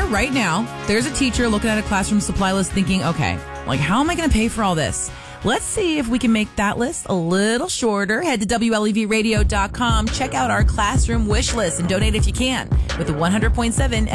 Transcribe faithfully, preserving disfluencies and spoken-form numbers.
right now, there's a teacher looking at a classroom supply list thinking, okay, like, how am I going to pay for all this? Let's see if we can make that list a little shorter. Head to W L E V radio dot com. Check out our classroom wish list and donate if you can with the one hundred point seven